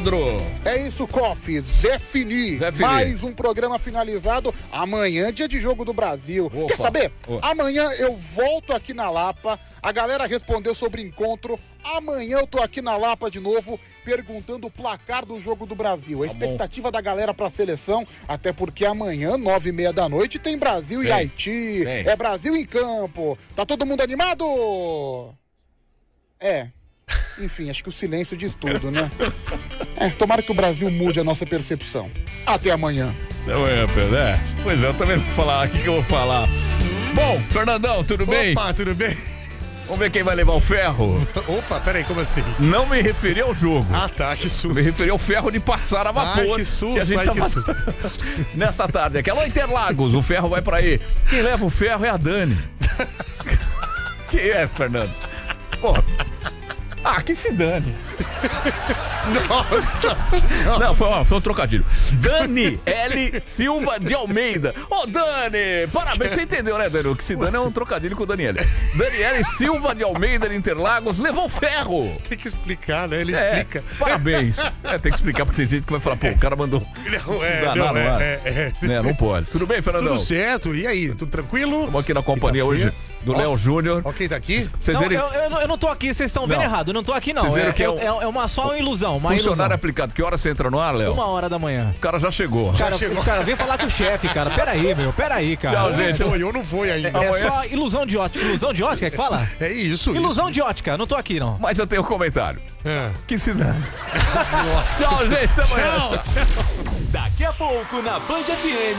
Pedro? É isso, Coffee. Zé Fini. Mais um programa finalizado. Amanhã, dia de Jogo do Brasil. Opa. Quer saber? Amanhã eu volto aqui na Lapa. A galera respondeu sobre encontro. Amanhã eu tô aqui na Lapa de novo, perguntando o placar do Jogo do Brasil. A expectativa da galera pra seleção, até porque amanhã, 9h30 da noite, tem Brasil e Haiti. É Brasil em campo. Tá todo mundo animado? Enfim, acho que o silêncio diz tudo, né? Tomara que o Brasil mude a nossa percepção. Até amanhã. Até amanhã, Pedro. Pois é, eu também vou falar. O que eu vou falar? Bom, Fernandão, tudo bem? Opa, tudo bem? Vamos ver quem vai levar o ferro. Opa, peraí, como assim? Não me referi ao jogo. Ah, tá, que susto. Me referi ao ferro de passar a vapor. Que susto, que a gente que susto. Nessa tarde aqui. Alô, Interlagos, o ferro vai pra aí. Quem leva o ferro é a Dani. Quem é, Fernando? Pô. Que se dane. Nossa senhora. Não, foi um trocadilho. Dani L. Silva de Almeida. Ô, Dani! Parabéns, você entendeu, né, Dani? O que se dane é um trocadilho com o Daniel. Daniele Silva de Almeida de Interlagos levou ferro. Tem que explicar, né? Ele explica. Parabéns. Tem que explicar, porque tem gente que vai falar, pô, o cara mandou não pode. Tudo bem, Fernandão? Tudo certo. E aí, tudo tranquilo? Estamos aqui na companhia hoje do Léo Júnior. Quem tá aqui? Eu não tô aqui, vocês estão vendo errado. Eu não tô aqui, não. Só uma ilusão. Funcionário aplicado. Que hora você entra no ar, Léo? 1h da manhã. O cara já chegou. Cara, vem falar com o chefe, cara. Peraí, cara. Tchau, gente. Eu não vou ainda. É só ilusão de ótica. Ilusão de ótica é que fala? É isso. Ilusão de ótica. Não tô aqui, não. Mas eu tenho um comentário. Que se dane. Nossa. Tchau, gente. Até amanhã. Tchau. Daqui a pouco na Band FM.